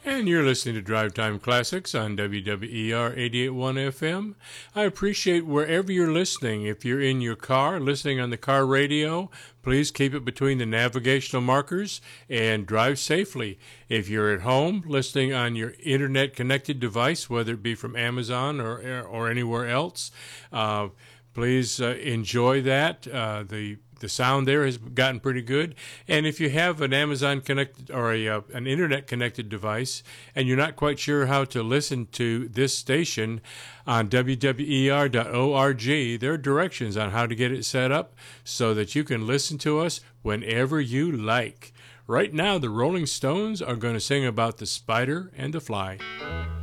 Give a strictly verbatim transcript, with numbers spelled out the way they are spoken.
And you're listening to Drive Time Classics on W W E R eighty-eight point one F M. I appreciate wherever you're listening. If you're in your car, listening on the car radio, please keep it between the navigational markers and drive safely. If you're at home, listening on your internet-connected device, whether it be from Amazon or, or anywhere else, uh, please uh, enjoy that. Uh, the The sound there has gotten pretty good. And if you have an Amazon connected or a, uh, an internet connected device and you're not quite sure how to listen to this station on W W E R dot org, there are directions on how to get it set up so that you can listen to us whenever you like. Right now, the Rolling Stones are going to sing about the spider and the fly.